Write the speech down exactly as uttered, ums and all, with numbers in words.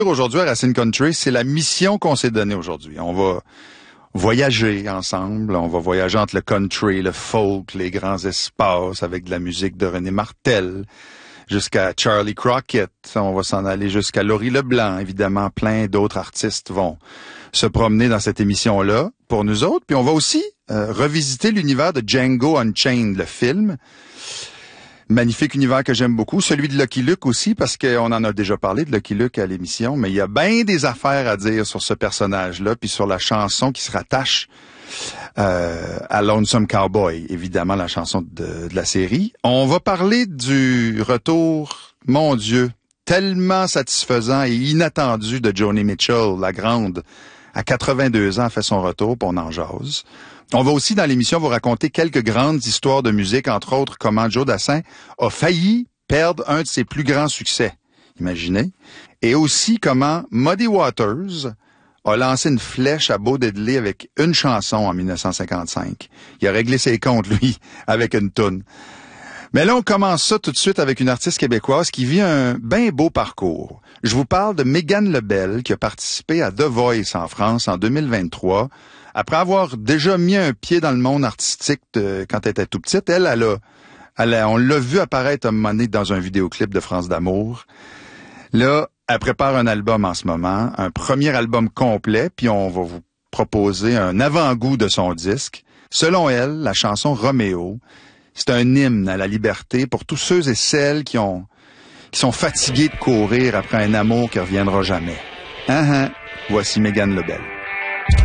Aujourd'hui, à Racine Country, c'est la mission qu'on s'est donnée aujourd'hui. On va voyager ensemble, on va voyager entre le country, le folk, les grands espaces avec de la musique de René Martel, jusqu'à Charlie Crockett. On va s'en aller jusqu'à Laurie Leblanc. Évidemment, plein d'autres artistes vont se promener dans cette émission-là pour nous autres. Puis on va aussi euh, revisiter l'univers de Django Unchained, le film. Magnifique univers que j'aime beaucoup. Celui de Lucky Luke aussi, parce qu'on en a déjà parlé de Lucky Luke à l'émission, mais il y a bien des affaires à dire sur ce personnage-là, puis sur la chanson qui se rattache euh, à Lonesome Cowboy, évidemment la chanson de, de la série. On va parler du retour, mon Dieu, tellement satisfaisant et inattendu de Joni Mitchell, la grande, à quatre-vingt-deux ans, fait son retour, puis on en jase. On va aussi, dans l'émission, vous raconter quelques grandes histoires de musique, entre autres, comment Joe Dassin a failli perdre un de ses plus grands succès. Imaginez. Et aussi comment Muddy Waters a lancé une flèche à Bo Diddley avec une chanson en dix-neuf cent cinquante-cinq. Il a réglé ses comptes, lui, avec une toune. Mais là, on commence ça tout de suite avec une artiste québécoise qui vit un bien beau parcours. Je vous parle de Mégane Lebel, qui a participé à The Voice en France en deux mille vingt-trois. Après avoir déjà mis un pied dans le monde artistique de, quand elle était tout petite, elle, elle a, elle a, on l'a vu apparaître à un moment donné dans un vidéoclip de France d'amour. Là, elle prépare un album en ce moment, un premier album complet, puis on va vous proposer un avant-goût de son disque. Selon elle, la chanson Roméo, c'est un hymne à la liberté pour tous ceux et celles qui ont, qui sont fatigués de courir après un amour qui reviendra jamais. Hein, hein, voici Mégane Lebel.